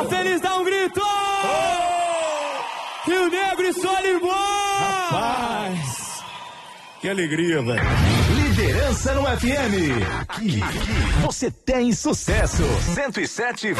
tá feliz, dá um grito! Rio Negro e Solimões! Rapaz! Que alegria, velho. Liderança no FM. Aqui você tem sucesso. 107,1.